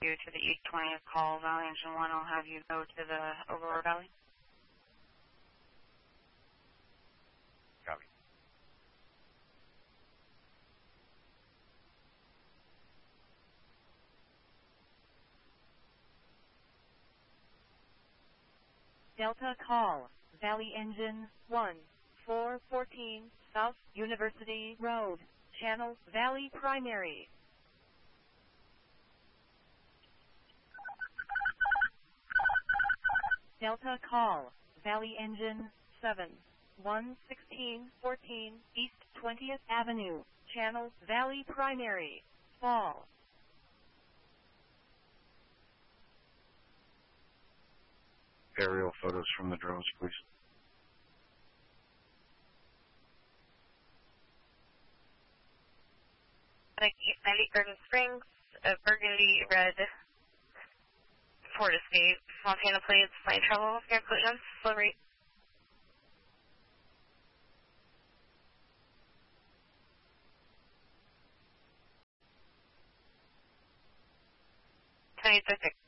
you to the East 20th call, Valley Engine 1. I'll have you go to the Aurora Valley. Copy. Delta call, Valley Engine 1, 414 South University Road, Channel Valley Primary. Delta call, Valley Engine 7, 11614 East 20th Avenue, Channel Valley Primary, Fall. Aerial photos from the drones, please. Garden Springs, burgundy red Ford Escape, Montana plates, flight trouble, air collision, slow rate. 2836.